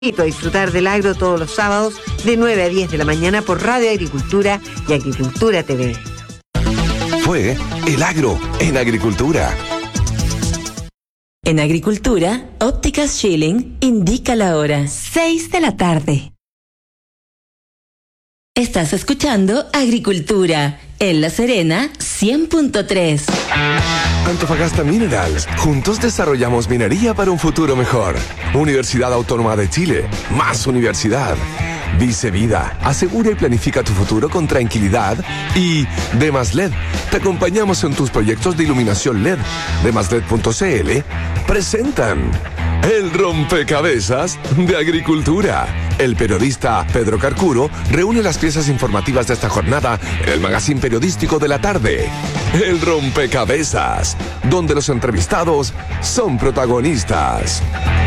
A disfrutar del agro todos los sábados de 9 a 10 de la mañana por Radio Agricultura y Agricultura TV. Fue El Agro en Agricultura. En Agricultura, Ópticas Schilling indica la hora. 6 de la tarde. Estás escuchando Agricultura en La Serena 100.3. Antofagasta Minerals. Juntos desarrollamos minería para un futuro mejor. Universidad Autónoma de Chile. Más universidad. Dice Vida. Asegura y planifica tu futuro con tranquilidad. Y Demas LED. Te acompañamos en tus proyectos de iluminación LED. Demasled.cl presentan El Rompecabezas de Agricultura. El periodista Pedro Carcuro reúne las piezas informativas de esta jornada en el magazine periodístico de la tarde. El Rompecabezas, donde los entrevistados son protagonistas.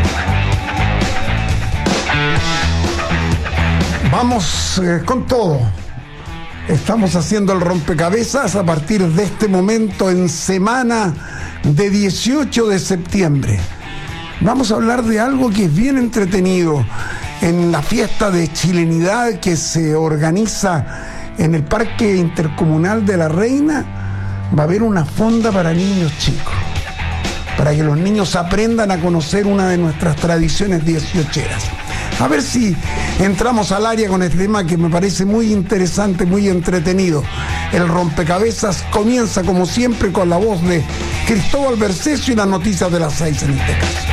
Vamos con todo. Estamos haciendo el rompecabezas a partir de este momento en semana de 18 de septiembre. Vamos a hablar de algo que es bien entretenido. En la fiesta de chilenidad que se organiza en el Parque Intercomunal de la Reina, va a haber una fonda para niños chicos, para que los niños aprendan a conocer una de nuestras tradiciones 18eras. A ver si entramos al área con este tema que me parece muy interesante, muy entretenido. El rompecabezas comienza como siempre con la voz de Cristóbal Bercesio y las noticias de las 6 en este caso.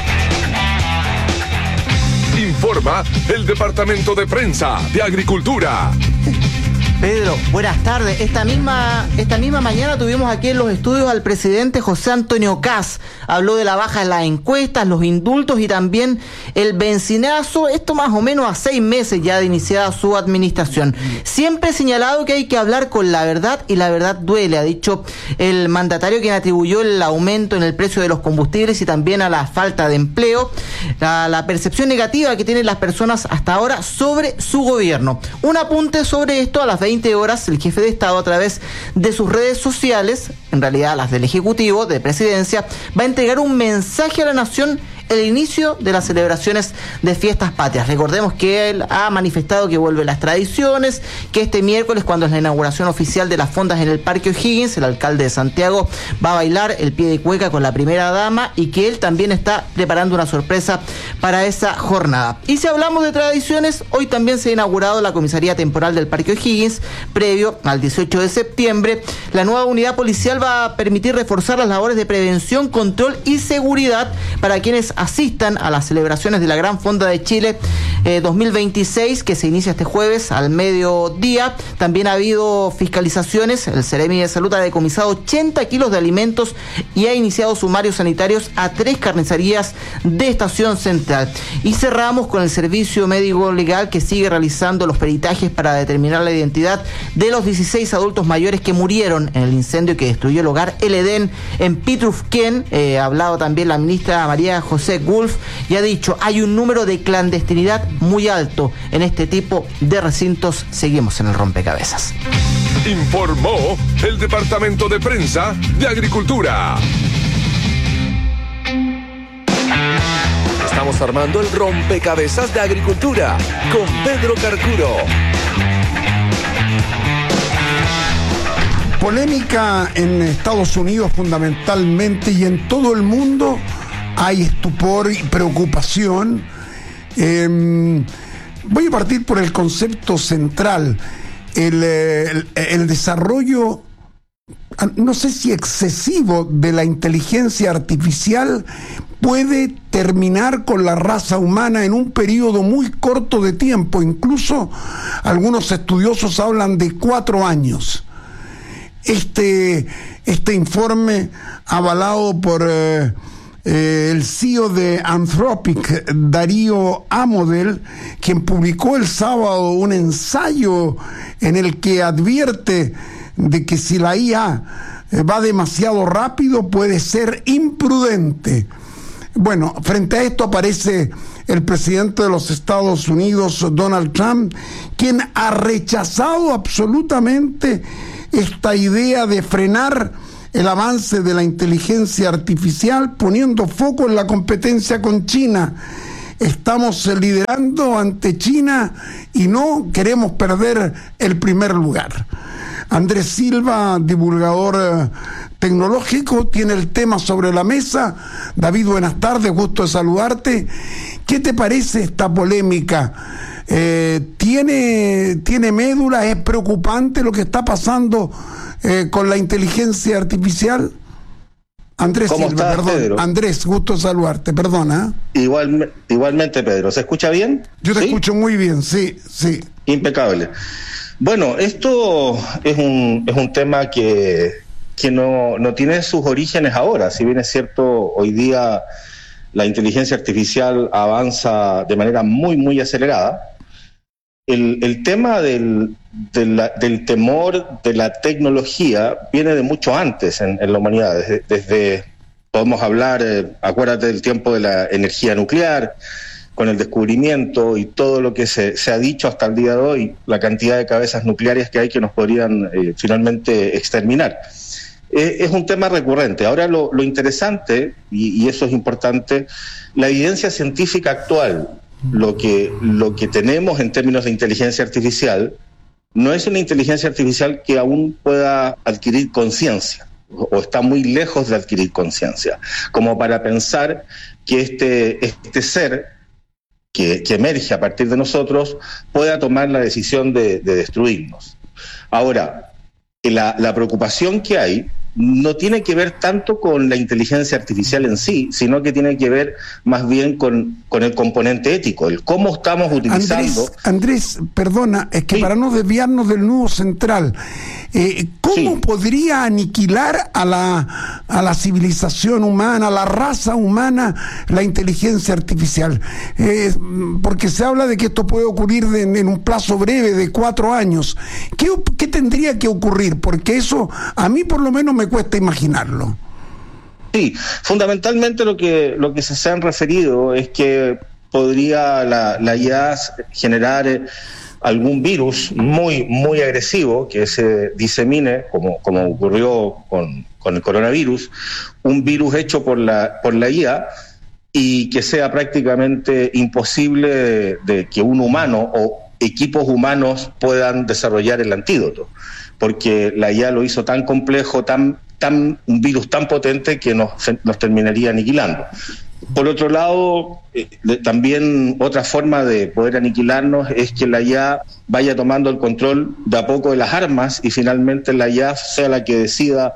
Informa el Departamento de Prensa de Agricultura. Pedro, buenas tardes. Esta misma mañana tuvimos aquí en los estudios al presidente José Antonio Kast. Habló de la baja en las encuestas, los indultos y también el bencinazo. Esto más o menos a 6 meses ya de iniciada su administración. Siempre he señalado que hay que hablar con la verdad y la verdad duele, ha dicho el mandatario, quien atribuyó el aumento en el precio de los combustibles y también a la falta de empleo, a la percepción negativa que tienen las personas hasta ahora sobre su gobierno. Un apunte sobre esto: a las 20 horas, el jefe de Estado, a través de sus redes sociales, en realidad las del Ejecutivo, de Presidencia, va a entregar un mensaje a la nación el inicio de las celebraciones de fiestas patrias. Recordemos que él ha manifestado que vuelven las tradiciones, que este miércoles, cuando es la inauguración oficial de las fondas en el Parque O'Higgins, el alcalde de Santiago va a bailar el pie de cueca con la primera dama y que él también está preparando una sorpresa para esa jornada. Y si hablamos de tradiciones, hoy también se ha inaugurado la comisaría temporal del Parque O'Higgins, previo al 18 de septiembre. La nueva unidad policial va a permitir reforzar las labores de prevención, control y seguridad para quienes asistan a las celebraciones de la Gran Fonda de Chile 2026, que se inicia este jueves al mediodía. También ha habido fiscalizaciones. El Ceremi de Salud ha decomisado 80 kilos de alimentos y ha iniciado sumarios sanitarios a 3 carnicerías de Estación Central. Y cerramos con el servicio médico legal, que sigue realizando los peritajes para determinar la identidad de los 16 adultos mayores que murieron en el incendio que destruyó el hogar El Edén en Pitrufquén. Ha hablado también la ministra María José Gulf y ha dicho: hay un número de clandestinidad muy alto en este tipo de recintos. Seguimos en el rompecabezas. Informó el Departamento de Prensa de Agricultura. Estamos armando el rompecabezas de Agricultura con Pedro Carcuro. Polémica en Estados Unidos fundamentalmente, y en todo el mundo hay estupor y preocupación. Voy a partir por el concepto central. El desarrollo, no sé si excesivo, de la inteligencia artificial puede terminar con la raza humana en un periodo muy corto de tiempo. Incluso algunos estudiosos hablan de 4 años. Este informe, avalado por el CEO de Anthropic, Darío Amodel, quien publicó el sábado un ensayo en el que advierte de que si la IA va demasiado rápido puede ser imprudente. Bueno, frente a esto aparece el presidente de los Estados Unidos, Donald Trump, quien ha rechazado absolutamente esta idea de frenar el avance de la inteligencia artificial, poniendo foco en la competencia con China. estamos liderando ante China y no queremos perder el primer lugar. Andrés Silva, divulgador tecnológico, tiene el tema sobre la mesa. David, buenas tardes, gusto de saludarte. ¿Qué te parece esta polémica? ¿Tiene médula? ¿Es preocupante lo que está pasando con la inteligencia artificial? Andrés ¿Cómo Silva, estás, perdón. Pedro? Andrés, gusto de saludarte, perdona. Igualmente, Pedro. ¿Se escucha bien? Yo te ¿Sí? escucho muy bien, sí. Impecable. Bueno, esto es un tema que no tiene sus orígenes ahora. Si bien es cierto, hoy día la inteligencia artificial avanza de manera muy, muy acelerada. El tema del temor de la tecnología viene de mucho antes en la humanidad. Desde podemos hablar, acuérdate del tiempo de la energía nuclear, con el descubrimiento y todo lo que se ha dicho hasta el día de hoy, la cantidad de cabezas nucleares que hay que nos podrían finalmente exterminar. Es un tema recurrente. Ahora lo interesante, y eso es importante, la evidencia científica actual, lo que tenemos en términos de inteligencia artificial, no es una inteligencia artificial que aún pueda adquirir conciencia, o está muy lejos de adquirir conciencia, como para pensar que este ser que emerge a partir de nosotros pueda tomar la decisión de destruirnos. Ahora, la preocupación que hay no tiene que ver tanto con la inteligencia artificial en sí, sino que tiene que ver más bien con el componente ético, el cómo estamos utilizando... Andrés, perdona, es que sí, para no desviarnos del nudo central, ¿cómo sí, podría aniquilar a la civilización humana, a la raza humana, la inteligencia artificial? Porque se habla de que esto puede ocurrir en un plazo breve de 4 años. ¿Qué tendría que ocurrir? Porque eso a mí por lo menos me cuesta imaginarlo. Sí, fundamentalmente lo que se han referido es que podría la IA generar algún virus muy, muy agresivo que se disemine, como ocurrió con el coronavirus, un virus hecho por la IA y que sea prácticamente imposible de que un humano o equipos humanos puedan desarrollar el antídoto, porque la IA lo hizo tan complejo, un virus tan potente que nos terminaría aniquilando. Por otro lado, también otra forma de poder aniquilarnos es que la IA vaya tomando el control de a poco de las armas y finalmente la IA sea la que decida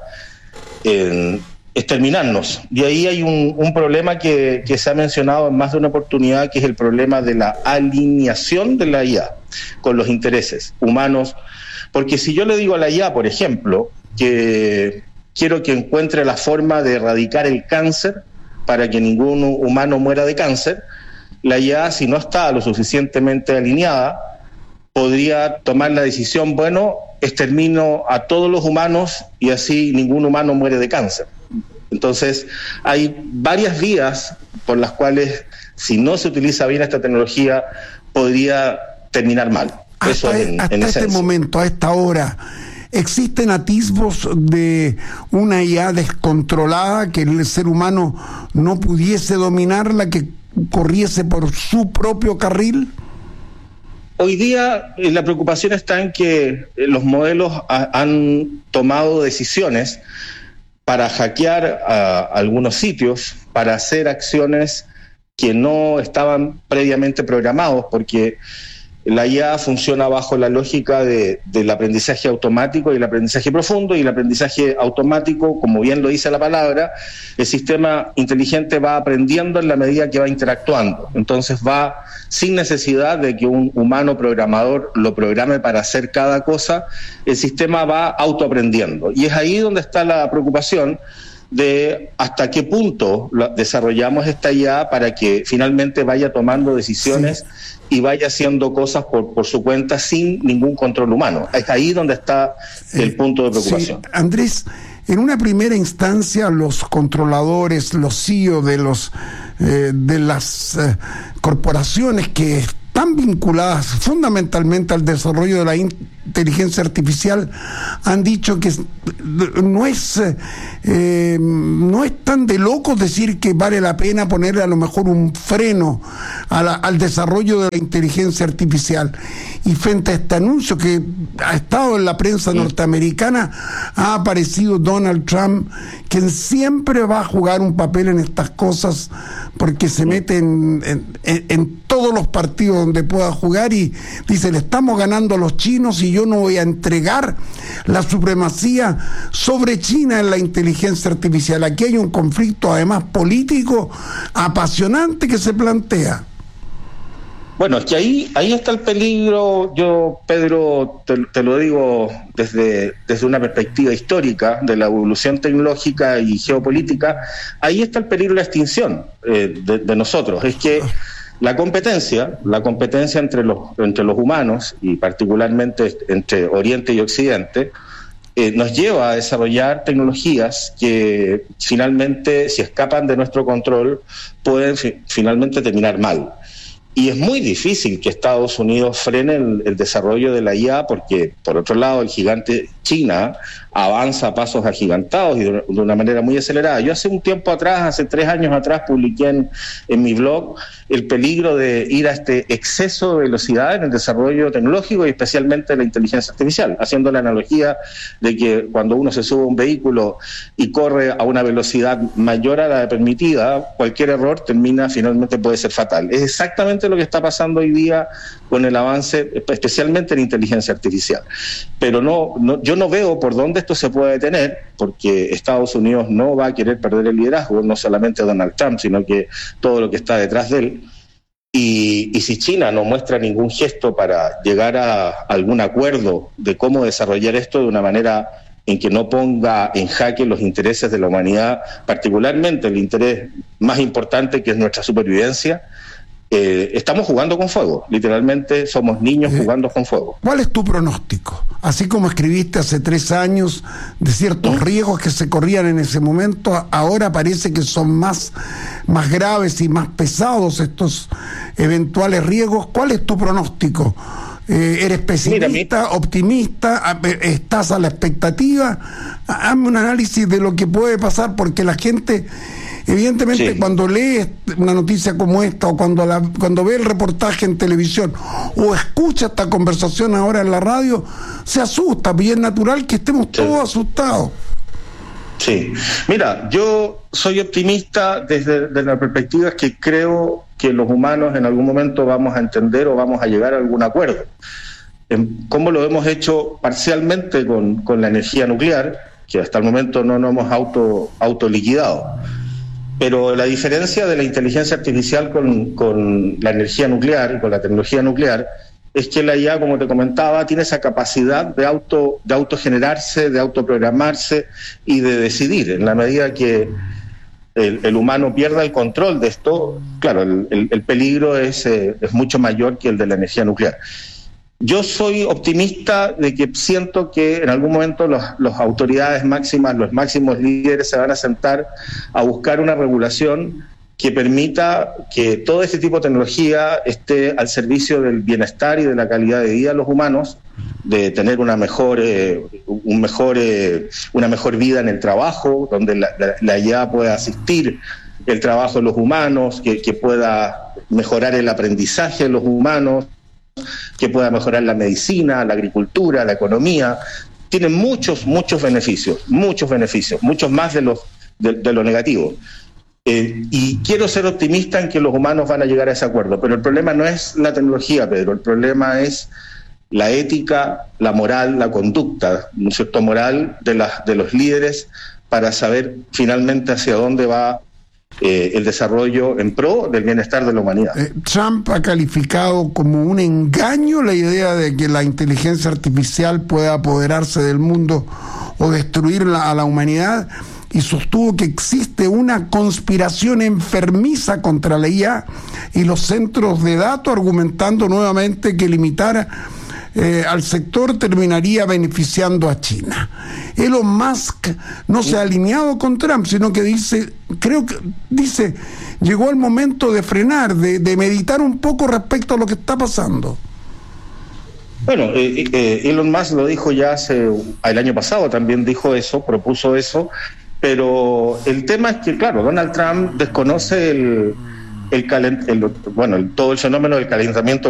exterminarnos. Y ahí hay un problema que se ha mencionado en más de una oportunidad, que es el problema de la alineación de la IA con los intereses humanos. Porque si yo le digo a la IA, por ejemplo, que quiero que encuentre la forma de erradicar el cáncer para que ningún humano muera de cáncer, la IA, si no está lo suficientemente alineada, podría tomar la decisión, bueno, extermino a todos los humanos y así ningún humano muere de cáncer. Entonces, hay varias vías por las cuales, si no se utiliza bien esta tecnología, podría terminar mal. Eso hasta este momento, a esta hora, ¿existen atisbos de una IA descontrolada que el ser humano no pudiese dominarla, que corriese por su propio carril? Hoy día la preocupación está en que los modelos han tomado decisiones para hackear a algunos sitios, para hacer acciones que no estaban previamente programados, porque la IA funciona bajo la lógica del aprendizaje automático y el aprendizaje profundo, y el aprendizaje automático, como bien lo dice la palabra, el sistema inteligente va aprendiendo en la medida que va interactuando. Entonces va sin necesidad de que un humano programador lo programe para hacer cada cosa, el sistema va autoaprendiendo. Y es ahí donde está la preocupación de hasta qué punto desarrollamos esta IA para que finalmente vaya tomando decisiones y vaya haciendo cosas por su cuenta sin ningún control humano. Es ahí donde está el punto de preocupación. Sí. Andrés, en una primera instancia los controladores, los CEO de las corporaciones que están vinculadas fundamentalmente al desarrollo de la inteligencia artificial han dicho que no es tan de locos decir que vale la pena ponerle a lo mejor un freno al desarrollo de la inteligencia artificial. Y frente a este anuncio que ha estado en la prensa norteamericana, ha aparecido Donald Trump, quien siempre va a jugar un papel en estas cosas porque se mete en todos los partidos donde pueda jugar y dice: le estamos ganando a los chinos y yo no voy a entregar la supremacía sobre China en la inteligencia artificial. Aquí hay un conflicto además político apasionante que se plantea. Bueno, es que ahí está el peligro. Yo, Pedro, te lo digo desde una perspectiva histórica de la evolución tecnológica y geopolítica. Ahí está el peligro de la extinción de nosotros. Es que la competencia entre los humanos, y particularmente entre Oriente y Occidente, nos lleva a desarrollar tecnologías que finalmente, si escapan de nuestro control, pueden finalmente terminar mal. Y es muy difícil que Estados Unidos frene el desarrollo de la IA porque, por otro lado, el gigante China avanza a pasos agigantados y de una manera muy acelerada. Yo hace 3 años atrás, publiqué en mi blog el peligro de ir a este exceso de velocidad en el desarrollo tecnológico y especialmente la inteligencia artificial, haciendo la analogía de que cuando uno se sube a un vehículo y corre a una velocidad mayor a la permitida, cualquier error finalmente puede ser fatal. Es exactamente lo que está pasando hoy día con el avance, especialmente en inteligencia artificial. Pero yo no veo por dónde esto se puede detener, porque Estados Unidos no va a querer perder el liderazgo, no solamente Donald Trump, sino que todo lo que está detrás de él. Y si China no muestra ningún gesto para llegar a algún acuerdo de cómo desarrollar esto de una manera en que no ponga en jaque los intereses de la humanidad, particularmente el interés más importante, que es nuestra supervivencia, estamos jugando con fuego. Literalmente somos niños jugando con fuego. ¿Cuál es tu pronóstico? Así como escribiste hace 3 años de ciertos riesgos que se corrían en ese momento, ahora parece que son más graves y más pesados estos eventuales riesgos. ¿Cuál es tu pronóstico? ¿Eres pesimista, optimista? ¿Estás a la expectativa? Hazme un análisis de lo que puede pasar, porque la gente, evidentemente, cuando lee una noticia como esta, o cuando ve el reportaje en televisión, o escucha esta conversación ahora en la radio, se asusta, y es natural que estemos todos asustados. Sí, mira, yo soy optimista desde la perspectiva que creo que los humanos en algún momento vamos a entender o vamos a llegar a algún acuerdo. Como lo hemos hecho parcialmente con la energía nuclear, que hasta el momento no nos hemos autoliquidado. Pero la diferencia de la inteligencia artificial con la energía nuclear y con la tecnología nuclear es que la IA, como te comentaba, tiene esa capacidad de autogenerarse, de autoprogramarse y de decidir. En la medida que el humano pierda el control de esto, claro, el peligro es mucho mayor que el de la energía nuclear. Yo soy optimista de que siento que en algún momento las autoridades máximas, los máximos líderes se van a sentar a buscar una regulación que permita que todo este tipo de tecnología esté al servicio del bienestar y de la calidad de vida de los humanos, de tener una mejor vida en el trabajo, donde la IA pueda asistir el trabajo de los humanos, que pueda mejorar el aprendizaje de los humanos, que pueda mejorar la medicina, la agricultura, la economía. Tiene muchos beneficios, muchos más de lo negativo. Y quiero ser optimista en que los humanos van a llegar a ese acuerdo, pero el problema no es la tecnología, Pedro, el problema es la ética, la moral, la conducta, un cierto moral de los líderes para saber finalmente hacia dónde va el desarrollo en pro del bienestar de la humanidad. Trump ha calificado como un engaño la idea de que la inteligencia artificial pueda apoderarse del mundo o destruirla a la humanidad, y sostuvo que existe una conspiración enfermiza contra la IA y los centros de datos, argumentando nuevamente que limitar al sector terminaría beneficiando a China. Elon Musk no se ha alineado con Trump, sino que dice, llegó el momento de frenar, de meditar un poco respecto a lo que está pasando. Bueno, Elon Musk lo dijo ya el año pasado, también dijo eso, propuso eso, pero el tema es que, claro, Donald Trump desconoce todo el fenómeno del calentamiento